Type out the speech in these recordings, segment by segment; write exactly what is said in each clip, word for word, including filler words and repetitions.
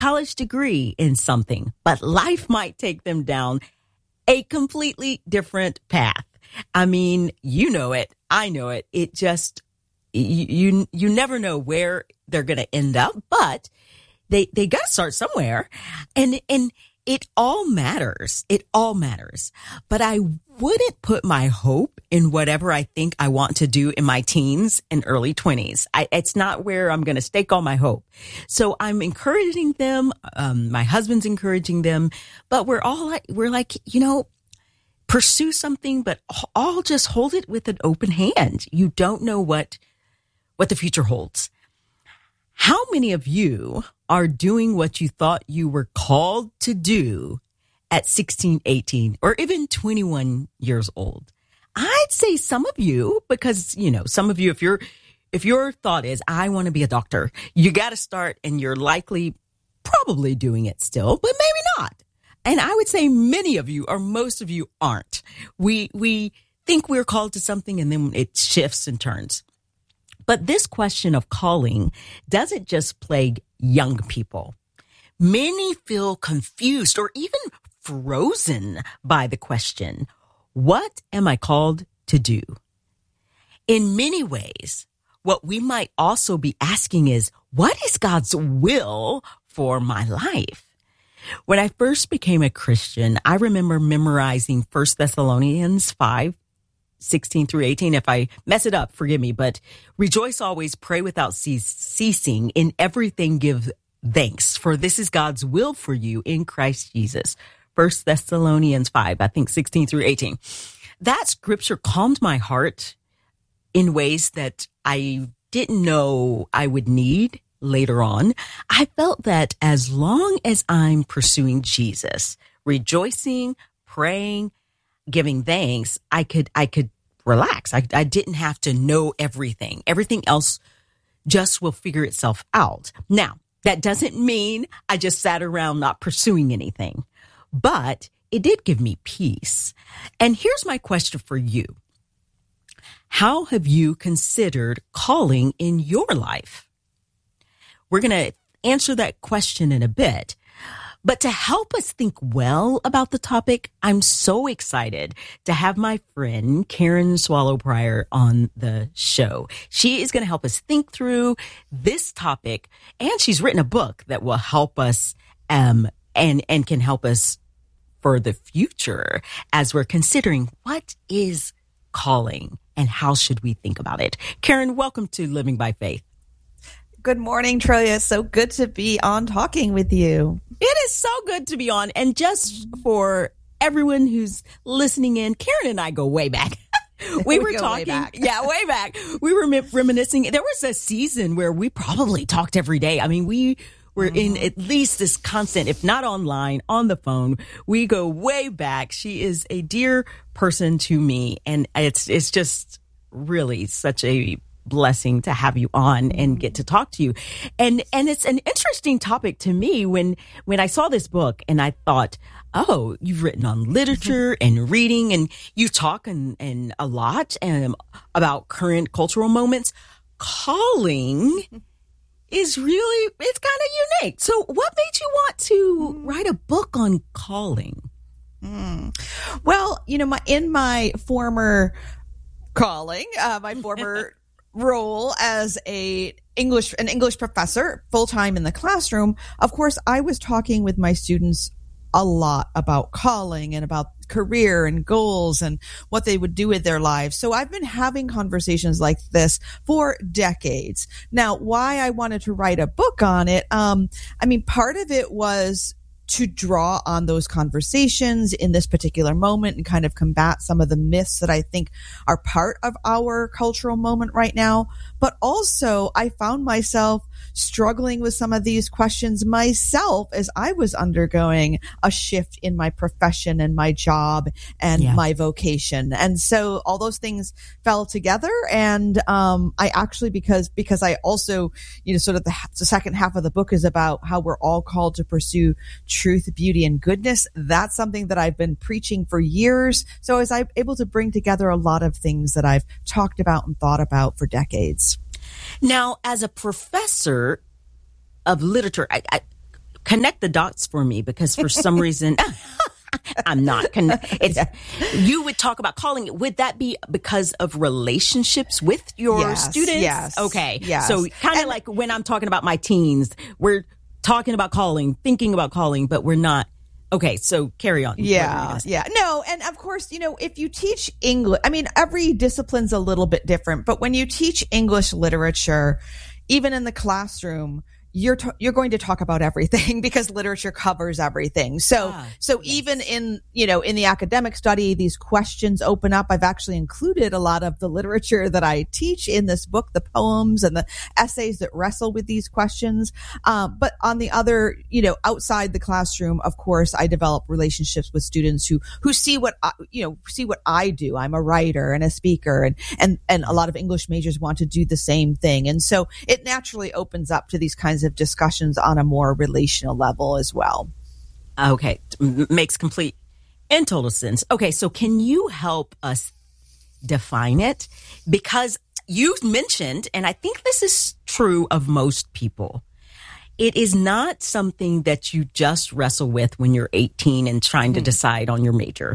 college degree in something, but life might take them down a completely different path. I mean, you know it. I know it. It just, you, you, you never know where they're going to end up, but they, they got to start somewhere. And, and it all matters. It all matters. But I wouldn't put my hope in whatever I think I want to do in my teens and early twenties. I, it's not where I'm going to stake all my hope. So I'm encouraging them. Um, my husband's encouraging them, but we're all like, we're like, you know, pursue something, but all just hold it with an open hand. You don't know what, what the future holds. How many of you are doing what you thought you were called to do at sixteen, eighteen, or even twenty-one years old? I'd say some of you, because, you know, some of you, if you're, if your thought is, I want to be a doctor, you got to start, and you're likely probably doing it still, but maybe not. And I would say many of you, or most of you, aren't. We, we think we're called to something, and then it shifts and turns. But this question of calling doesn't just plague young people. Many feel confused or even frozen by the question, what am I called to do? In many ways, what we might also be asking is, what is God's will for my life? When I first became a Christian, I remember memorizing First Thessalonians five, sixteen through eighteen. If I mess it up, forgive me, but rejoice always, pray without ceasing, in everything give thanks, for this is God's will for you in Christ Jesus. First Thessalonians five, I think sixteen through eighteen. That scripture calmed my heart in ways that I didn't know I would need later on. I felt that as long as I'm pursuing Jesus, rejoicing, praying, giving thanks, I could, I could relax. I, I didn't have to know everything. Everything else just will figure itself out. Now, that doesn't mean I just sat around not pursuing anything, but it did give me peace. And here's my question for you. How have you considered calling in your life? We're going to answer that question in a bit. But to help us think well about the topic, I'm so excited to have my friend Karen Swallow Prior on the show. She is going to help us think through this topic, and she's written a book that will help us um, and, and can help us for the future as we're considering what is calling and how should we think about it. Karen, welcome to Living by Faith. Good morning, Trillia. So good to be on talking with you. It is so good to be on. And just for everyone who's listening in, Karen and I go way back. we, we were talking. Way yeah, way back. We were reminiscing. There was a season where we probably talked every day. I mean, we were mm-hmm. in at least this constant, if not online, on the phone. We go way back. She is a dear person to me. And it's it's just really such a blessing to have you on and get to talk to you. And and it's an interesting topic to me when when I saw this book and I thought, oh, you've written on literature and reading, and you talk and, and a lot um, about current cultural moments. Calling is really, it's kind of unique. So what made you want to write a book on calling? Mm. Well, you know, my in my former calling, uh, my former role as a English, an English professor full time in the classroom, of course, I was talking with my students a lot about calling and about career and goals and what they would do with their lives. So I've been having conversations like this for decades. Now, why I wanted to write a book on it, um, I mean, part of it was to draw on those conversations in this particular moment and kind of combat some of the myths that I think are part of our cultural moment right now. But also, I found myself struggling with some of these questions myself as I was undergoing a shift in my profession and my job and yeah. my vocation. And so all those things fell together. And um, I actually, because because I also, you know, sort of the, the second half of the book is about how we're all called to pursue truth, beauty, and goodness. That's something that I've been preaching for years. So I was able to bring together a lot of things that I've talked about and thought about for decades. Now, as a professor of literature, I, I, connect the dots for me, because for some reason I'm not. Con- it's yeah. You would talk about calling. Would that be because of relationships with your yes, students? Yes. Okay. Yes. So kind of like when I'm talking about my teens, we're talking about calling, thinking about calling, but we're not. Okay, so carry on. Yeah, yeah. No, and of course, you know, if you teach English, I mean, every discipline's a little bit different, but when you teach English literature, even in the classroom, you're t- you're going to talk about everything because literature covers everything. So ah, so yes. even in, you know, in the academic study, these questions open up. I've actually included a lot of the literature that I teach in this book, the poems and the essays that wrestle with these questions. Um, but on the other, you know, outside the classroom, of course, I develop relationships with students who who see what I, you know see what I do. I'm a writer and a speaker, and and and a lot of English majors want to do the same thing, and so it naturally opens up to these kinds of discussions on a more relational level as well. Okay. M- makes complete and total sense. Okay. So can you help us define it? Because you mentioned, and I think this is true of most people, it is not something that you just wrestle with when you're eighteen and trying to mm. decide on your major.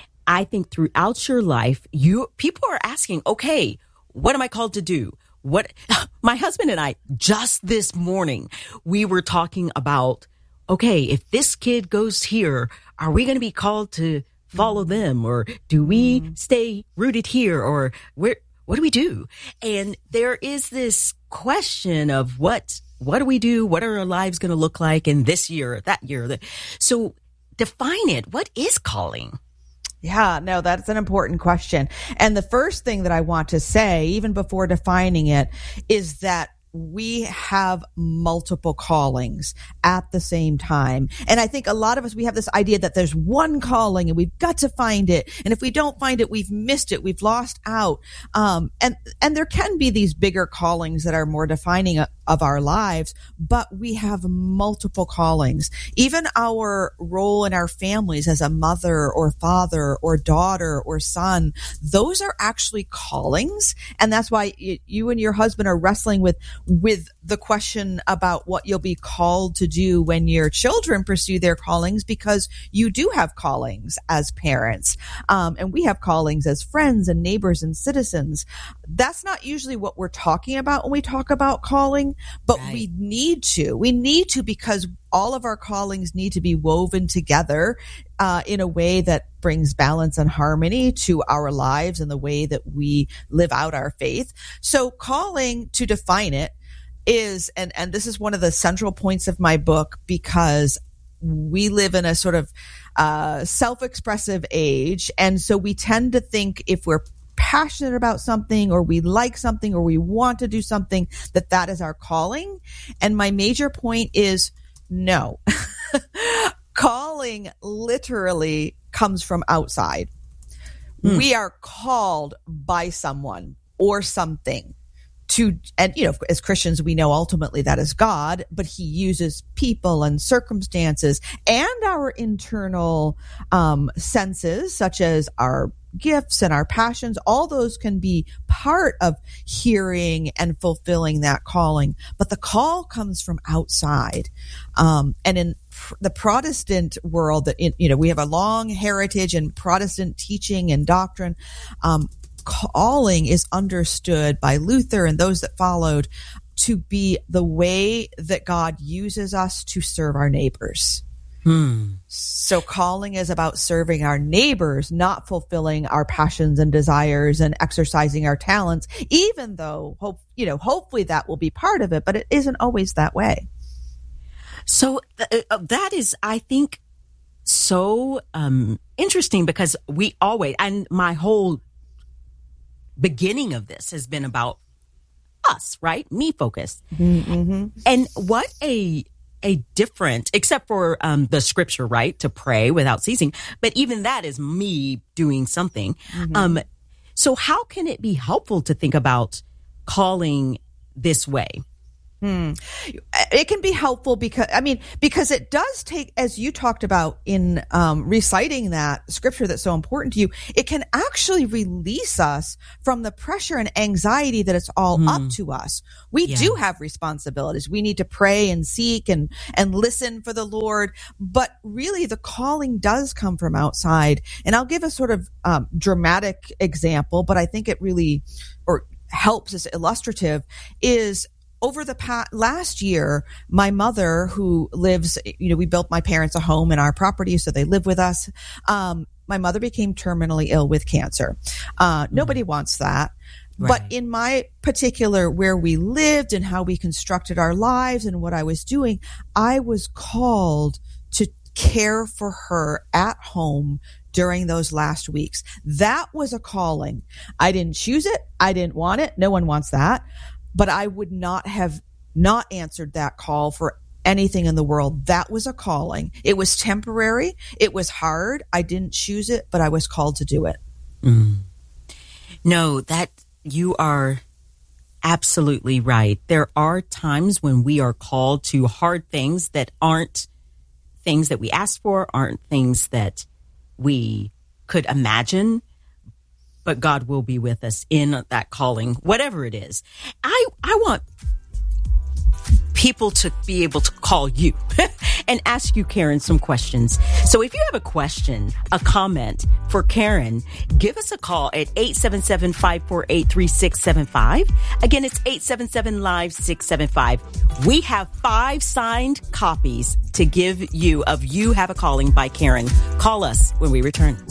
I think throughout your life, you people are asking, okay, what am I called to do? What my husband and I, just this morning, we were talking about, okay, if this kid goes here, are we going to be called to follow them, or do we mm. stay rooted here, or where, what do we do? And there is this question of what, what do we do? What are our lives going to look like in this year, or that year? So define it. What is calling? Yeah, no, that's an important question. And the first thing that I want to say, even before defining it, is that we have multiple callings at the same time. And I think a lot of us, we have this idea that there's one calling and we've got to find it. And if we don't find it, we've missed it. We've lost out. Um, and, and there can be these bigger callings that are more defining of our lives, but we have multiple callings. Even our role in our families as a mother or father or daughter or son, those are actually callings. And that's why you, you and your husband are wrestling with with the question about what you'll be called to do when your children pursue their callings, because you do have callings as parents. Um, and we have callings as friends and neighbors and citizens. That's not usually what we're talking about when we talk about calling, but right. we need to. We need to, because all of our callings need to be woven together uh, in a way that brings balance and harmony to our lives and the way that we live out our faith. So calling, to define it, is, and, and this is one of the central points of my book, because we live in a sort of uh, self-expressive age. And so we tend to think if we're passionate about something, or we like something, or we want to do something, that that is our calling. And my major point is no. Calling literally comes from outside. Mm. We are called by someone or something to, and you know, as Christians, we know ultimately that is God, but he uses people and circumstances and our internal um, senses, such as our gifts and our passions. All those can be part of hearing and fulfilling that calling, but the call comes from outside. Um, and in pr- the Protestant world, that you know, we have a long heritage in Protestant teaching and doctrine. Um, calling is understood by Luther and those that followed to be the way that God uses us to serve our neighbors. Hmm. So calling is about serving our neighbors, not fulfilling our passions and desires and exercising our talents, even though, hope, you know, hopefully that will be part of it, but it isn't always that way. So th- uh, that is, I think, so um, interesting, because we always, and my whole beginning of this has been about us, right? Me focused. Mm-hmm. And what a a different, except for um, the scripture, right? To pray without ceasing. But even that is me doing something. Mm-hmm. Um, so how can it be helpful to think about calling this way? Hmm. It can be helpful because, I mean, because it does take, as you talked about in um, reciting that scripture that's so important to you, it can actually release us from the pressure and anxiety that it's all mm. up to us. We yeah. do have responsibilities. We need to pray and seek and, and listen for the Lord. But really, the calling does come from outside. And I'll give a sort of um, dramatic example, but I think it really or helps as illustrative is over the past last year, my mother, who lives, you know, we built my parents a home in our property, so they live with us. Um, my mother became terminally ill with cancer. Uh, mm-hmm. Nobody wants that. Right. But in my particular, where we lived and how we constructed our lives and what I was doing, I was called to care for her at home during those last weeks. That was a calling. I didn't choose it. I didn't want it. No one wants that. But I would not have not answered that call for anything in the world. That was a calling. It was temporary. It was hard. I didn't choose it, but I was called to do it. Mm. No, that you are absolutely right. There are times when we are called to hard things that aren't things that we asked for, aren't things that we could imagine. But God will be with us in that calling, whatever it is. I I want people to be able to call you and ask you, Karen, some questions. So if you have a question, a comment for Karen, give us a call at eight seven seven, five four eight, three six seven five. Again, it's eight seven seven, live six seven five. We have five signed copies to give you of You Have a Calling by Karen. Call us when we return.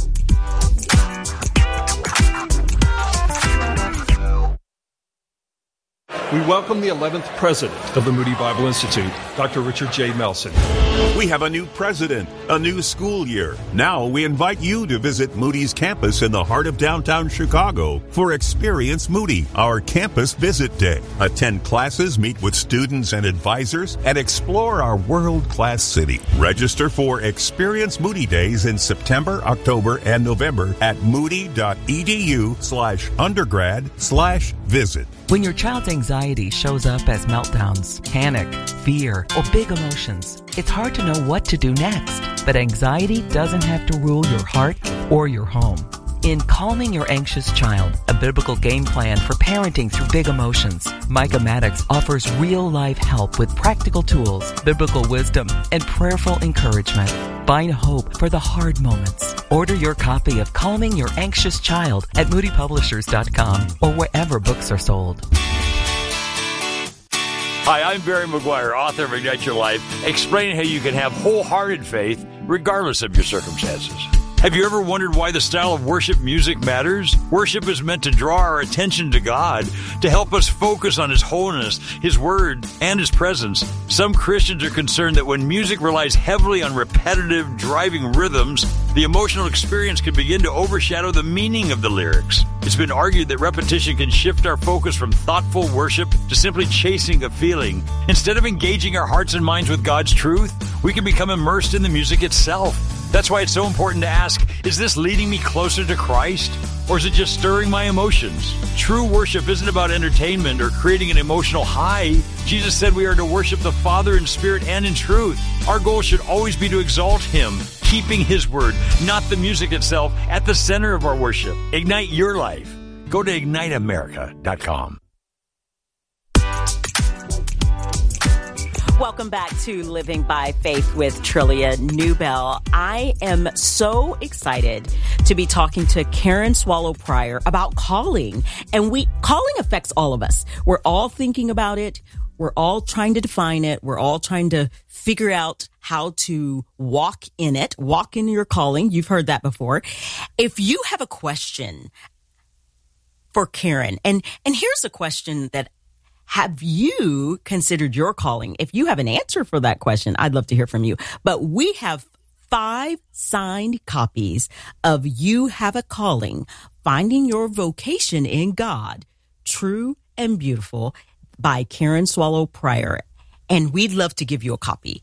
We welcome the eleventh president of the Moody Bible Institute, Doctor Richard J. Melson. We have a new president, a new school year. Now we invite you to visit Moody's campus in the heart of downtown Chicago for Experience Moody, our campus visit day. Attend classes, meet with students and advisors, and explore our world-class city. Register for Experience Moody Days in September, October, and November at moody.edu slash undergrad slash visit. When your child's anxiety shows up as meltdowns, panic, fear, or big emotions, it's hard to know what to do next. But anxiety doesn't have to rule your heart or your home. In Calming Your Anxious Child, a biblical game plan for parenting through big emotions, Micah Maddox offers real-life help with practical tools, biblical wisdom, and prayerful encouragement. Find hope for the hard moments. Order your copy of Calming Your Anxious Child at moody publishers dot com or wherever books are sold. Hi, I'm Barry McGuire, author of Ignite Your Life, explaining how you can have wholehearted faith regardless of your circumstances. Have you ever wondered why the style of worship music matters? Worship is meant to draw our attention to God, to help us focus on His holiness, His Word, and His presence. Some Christians are concerned that when music relies heavily on repetitive, driving rhythms, the emotional experience can begin to overshadow the meaning of the lyrics. It's been argued that repetition can shift our focus from thoughtful worship to simply chasing a feeling. Instead of engaging our hearts and minds with God's truth, we can become immersed in the music itself. That's why it's so important to ask, is this leading me closer to Christ? Or is it just stirring my emotions? True worship isn't about entertainment or creating an emotional high. Jesus said we are to worship the Father in spirit and in truth. Our goal should always be to exalt Him, keeping His word, not the music itself, at the center of our worship. Ignite your life. Go to ignite america dot com. Welcome back to Living by Faith with Trillia Newbell. I am so excited to be talking to Karen Swallow Prior about calling. And we calling affects all of us. We're all thinking about it. We're all trying to define it. We're all trying to figure out how to walk in it, walk in your calling. You've heard that before. If you have a question for Karen, and, and here's a question that have you considered your calling? If you have an answer for that question, I'd love to hear from you. But we have five signed copies of You Have a Calling, Finding Your Vocation in God, True and Beautiful by Karen Swallow Prior. And we'd love to give you a copy.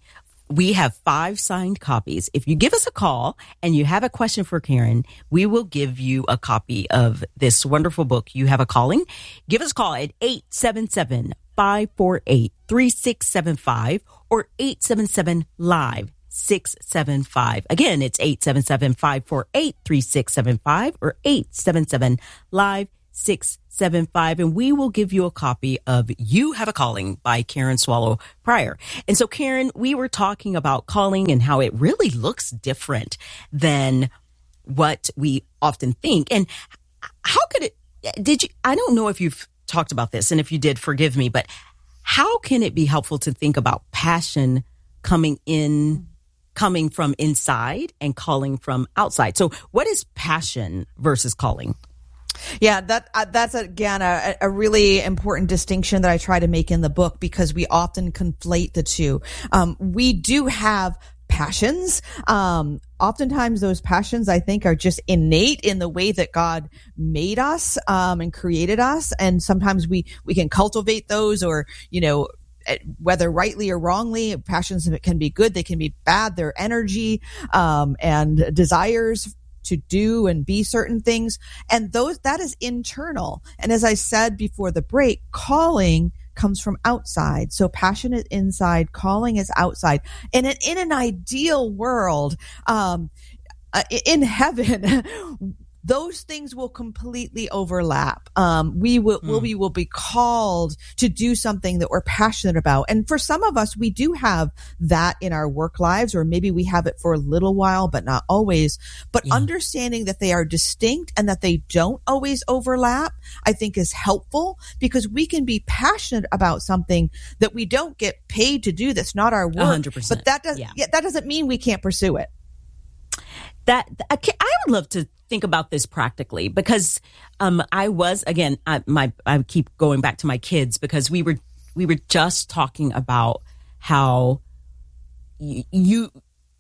we have five signed copies. If you give us a call and you have a question for Karen, we will give you a copy of this wonderful book, You Have a Calling. Give us a call at eight seven seven, five four eight, three six seven five or eight seven seven, live six seven five. Again, it's eight seven seven, five four eight, three six seven five or eight seven seven, live six seven five, and we will give you a copy of You Have a Calling by Karen Swallow Prior. And so, Karen, we were talking about calling and how it really looks different than what we often think. And how could it, did you, I don't know if you've talked about this, and if you did, forgive me, but how can it be helpful to think about passion coming in, coming from inside and calling from outside? So what is passion versus calling? Yeah, that uh, that's again a, a really important distinction that I try to make in the book, because we often conflate the two. Um, we do have passions. Um, oftentimes those passions, I think, are just innate in the way that God made us um, and created us. And sometimes we we can cultivate those, or, you know, whether rightly or wrongly, passions can be good, they can be bad. They're energy um, and desires to do and be certain things. And those, that is internal. And as I said before the break, calling comes from outside. So passion is inside, calling is outside. And in, in an ideal world, um, uh, in heaven, those things will completely overlap. Um, we will, mm. we will be called to do something that we're passionate about. And for some of us, we do have that in our work lives, or maybe we have it for a little while, but not always. But yeah. understanding that they are distinct and that they don't always overlap, I think is helpful, because we can be passionate about something that we don't get paid to do. That's not our work. one hundred percent. But that does, yeah. Yeah, that doesn't mean we can't pursue it. That I, I would love to think about this practically, because um, I was again I, my I keep going back to my kids, because we were we were just talking about how you you,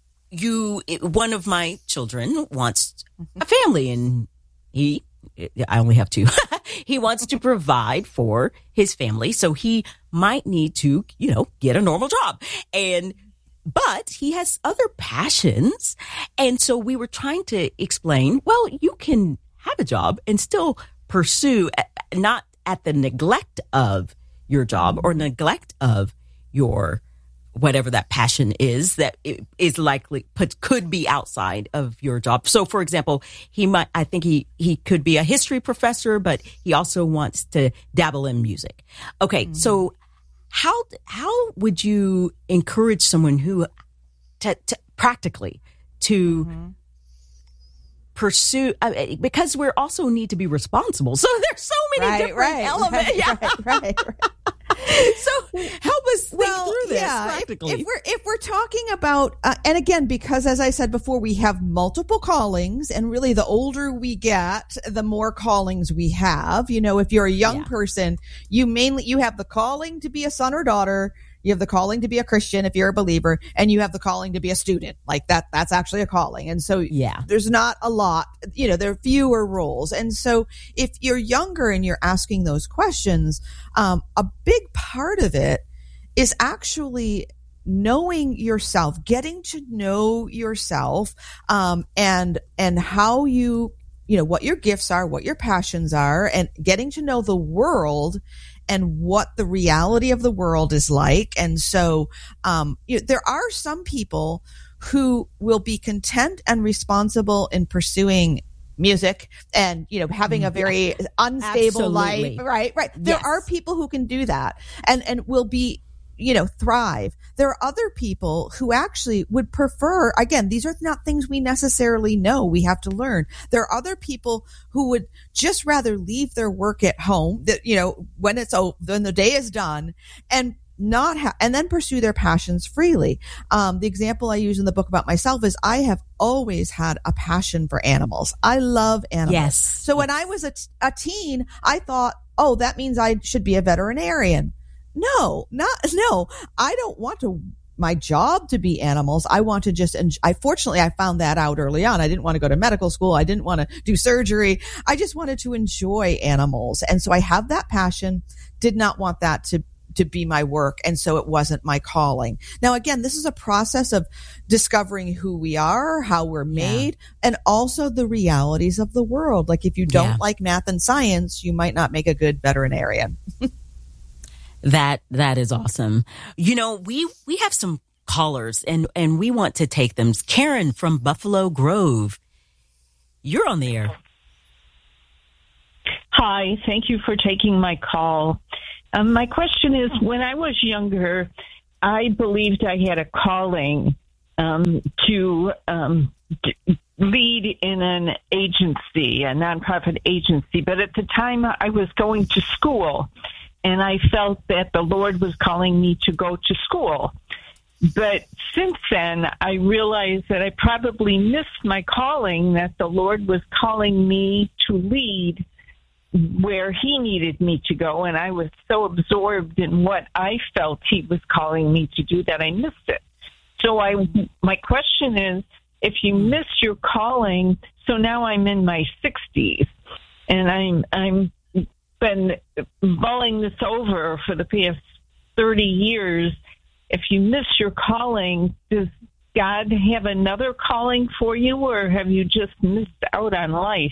you one of my children wants a family, and he I only have two. He wants to provide for his family, so he might need to, you know, get a normal job. And But he has other passions. And so we were trying to explain, well, you can have a job and still pursue, not at the neglect of your job or neglect of your, whatever that passion is that is likely, put, could be outside of your job. So for example, he might, I think he, he could be a history professor, but he also wants to dabble in music. Okay. Mm-hmm. So How how would you encourage someone who, to, to practically, to mm-hmm. pursue? Uh, because we also need to be responsible. So there's so many right, different right, elements. Right, yeah. right, right, right. So help us think well, through this yeah, practically. If, if we're if we're talking about, uh, and again, because as I said before, we have multiple callings, and really the older we get, the more callings we have. You know, if you're a young yeah. person, you mainly you have the calling to be a son or daughter. You have the calling to be a Christian if you're a believer, and you have the calling to be a student. Like that, that's actually a calling. And so yeah. there's not a lot, you know, there are fewer roles. And so if you're younger and you're asking those questions, um, a big part of it is actually knowing yourself, getting to know yourself, um, and, and how you, you know, what your gifts are, what your passions are, and getting to know the world and what the reality of the world is like. And so, um, you know, there are some people who will be content and responsible in pursuing music and, you know, having a very unstable Absolutely. life. Right, right. There yes. are people who can do that and, and will be, you know, thrive. There are other people who actually would prefer, again, these are not things we necessarily know. We have to learn. There are other people who would just rather leave their work at home, that, you know, when it's over, when the day is done, and not have, and then pursue their passions freely. Um, the example I use in the book about myself is I have always had a passion for animals. I love animals. Yes. So yes. when I was a, t- a teen, I thought, oh, that means I should be a veterinarian. No, not, no, I don't want to, my job to be animals. I want to just, and I, fortunately, I found that out early on. I didn't want to go to medical school. I didn't want to do surgery. I just wanted to enjoy animals. And so I have that passion, did not want that to, to be my work. And so it wasn't my calling. Now, again, this is a process of discovering who we are, how we're made, yeah. and also the realities of the world. Like if you don't yeah. like math and science, you might not make a good veterinarian. That, that is awesome. You know, we, we have some callers and, and we want to take them. Karen from Buffalo Grove. You're on the air. Hi, thank you for taking my call. Um, my question is, when I was younger, I believed I had a calling um, to um, d- lead in an agency, a nonprofit agency. But at the time, I was going to school, and I felt that the Lord was calling me to go to school. But since then, I realized that I probably missed my calling, that the Lord was calling me to lead where he needed me to go, and I was so absorbed in what I felt he was calling me to do that I missed it. So I, my question is, if you miss your calling, so now I'm in my sixties, and I'm I'm been mulling this over for the past thirty years. If you miss your calling, does God have another calling for you, or have you just missed out on life?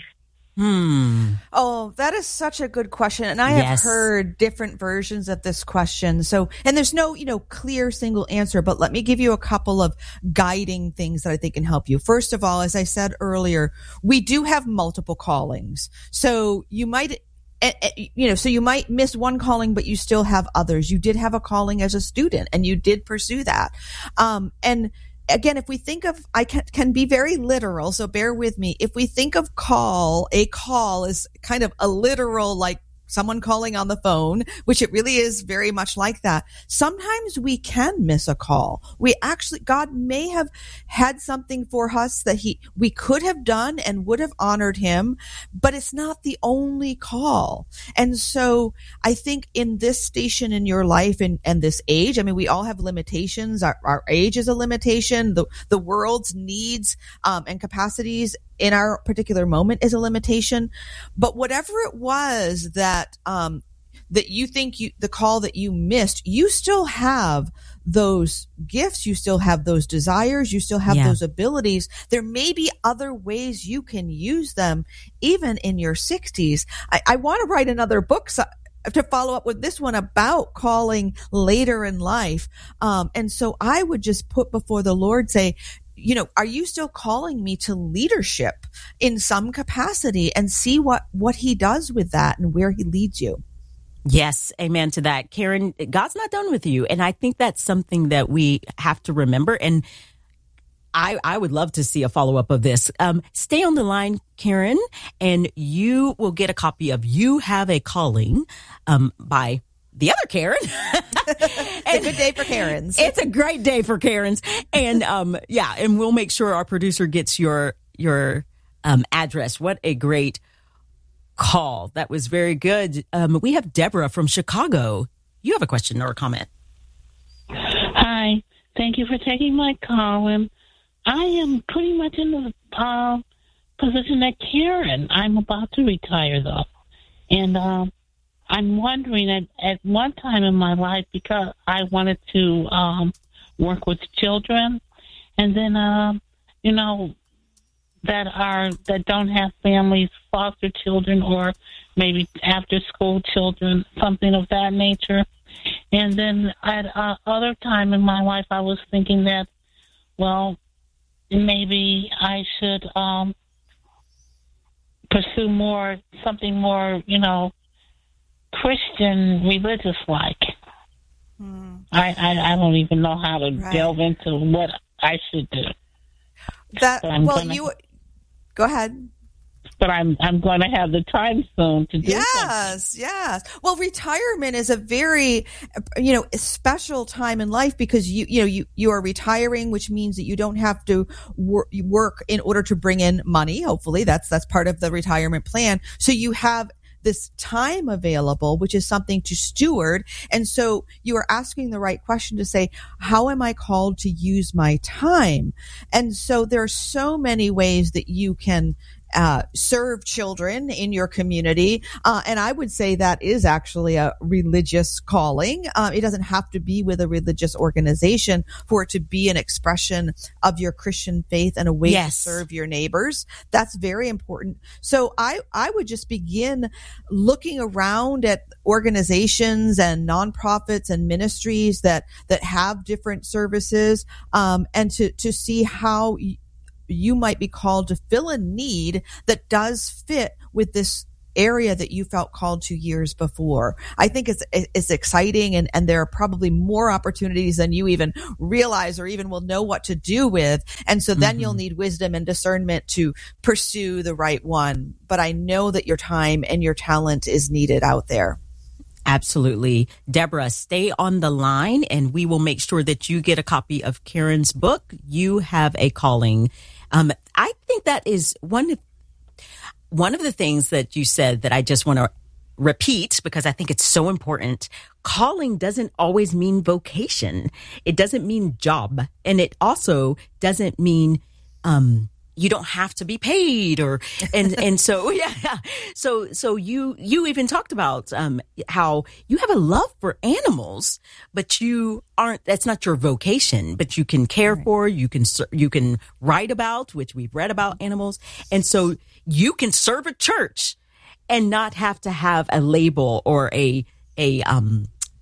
Hmm. Oh, that is such a good question. And I have yes. heard different versions of this question. So, and there's no, you know, clear single answer, but let me give you a couple of guiding things that I think can help you. First of all, as I said earlier, we do have multiple callings. So you might, you know, so you might miss one calling, but you still have others. You did have a calling as a student and you did pursue that. Um, and Again, if we think of, I can, can be very literal, so bear with me. If we think of call, a call is kind of a literal, like someone calling on the phone, which it really is very much like that. Sometimes we can miss a call. We actually, God may have had something for us that he, we could have done and would have honored him, but it's not the only call. And so I think in this station in your life and, and this age, I mean, we all have limitations. Our, our age is a limitation. The, the world's needs, um, and capacities in our particular moment is a limitation. But whatever it was that, um, that you think you, the call that you missed, you still have those gifts. You still have those desires. You still have yeah. those abilities. There may be other ways you can use them even in your sixties. I, I want to write another book so, to follow up with this one about calling later in life. Um, and so I would just put before the Lord, say, you know, are you still calling me to leadership in some capacity, and see what, what he does with that and where he leads you? Yes. Amen to that. Karen, God's not done with you. And I think that's something that we have to remember. And I, I would love to see a follow-up of this. Um, stay on the line, Karen, and you will get a copy of You Have a Calling, um, by the other Karen. It's a good day for Karens. It's a great day for Karens. And, um, yeah, and we'll make sure our producer gets your, your, um, address. What a great call. That was very good. Um, we have Deborah from Chicago. You have a question or a comment. Hi. Thank you for taking my call. And I am pretty much in the uh, position that Karen. I'm about to retire, though. And, um, I'm wondering at, at one time in my life, because I wanted to um, work with children, and then, uh, you know, that are that don't have families, foster children, or maybe after school children, something of that nature. And then at uh, other time in my life, I was thinking that, well, maybe I should um, pursue more, something more, you know, Christian, religious like. Hmm. I, I I don't even know how to right. delve into what I should do. That so well, gonna, you go ahead. But I'm I'm going to have the time soon to do yes, something. Yes, Well, retirement is a very, you know, special time in life because you you know you you are retiring, which means that you don't have to wor- work in order to bring in money. Hopefully, that's that's part of the retirement plan. So you have this time available, which is something to steward. And so you are asking the right question to say, how am I called to use my time? And so there are so many ways that you can uh, serve children in your community. Uh, and I would say that is actually a religious calling. Uh, it doesn't have to be with a religious organization for it to be an expression of your Christian faith and a way yes. to serve your neighbors. That's very important. So I, I would just begin looking around at organizations and nonprofits and ministries that, that have different services, um, and to, to see how y- you might be called to fill a need that does fit with this area that you felt called to years before. I think it's it's exciting, and, and there are probably more opportunities than you even realize or even will know what to do with. And so then mm-hmm. you'll need wisdom and discernment to pursue the right one. But I know that your time and your talent is needed out there. Absolutely. Deborah, stay on the line and we will make sure that you get a copy of Karen's book, You Have a Calling. Um, I think that is one of, one of the things that you said that I just want to repeat because I think it's so important. Calling doesn't always mean vocation. It doesn't mean job. And it also doesn't mean, um, you don't have to be paid or, and, and so, yeah, so, so you, you even talked about, um, how you have a love for animals, but you aren't, that's not your vocation, but you can care right. for, you can, you can write about, which we've read about animals. And so you can serve a church and not have to have a label or a, a, um,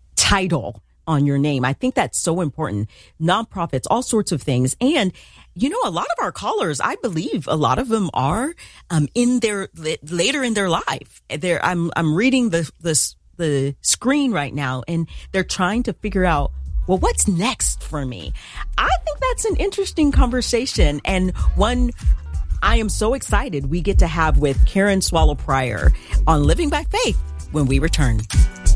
title on your name. I think that's so important. Nonprofits, all sorts of things. And, you know, a lot of our callers, I believe a lot of them are um, in their later in their life. They're, I'm I'm reading the, the the screen right now, and they're trying to figure out, well, what's next for me? I think that's an interesting conversation, and one I am so excited we get to have with Karen Swallow Prior on Living by Faith when we return.